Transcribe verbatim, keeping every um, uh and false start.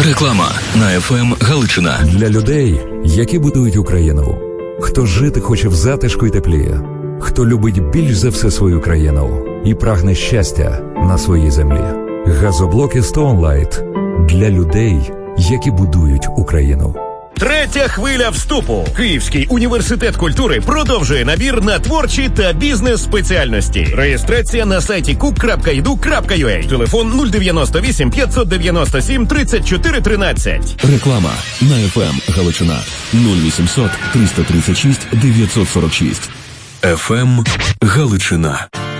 Реклама на еф ем Галичина. Для людей, які будують Україну. Хто жити хоче в затишку й теплі. Хто любить більш за все свою країну і прагне щастя на своїй землі. Газоблоки Stone Light для людей, які будують Україну. Третя хвиля вступу. Київський університет культури продовжує набір на творчі та бізнес-спеціальності. Реєстрація на сайті кук крапка і ді ю крапка ю а. Телефон нуль дев'яносто вісім п'ятсот дев'яносто сім тридцять чотири тринадцять. Реклама на еф ем Галичина. нуль вісімсот триста тридцять шість дев'ятсот сорок шість. еф ем Галичина.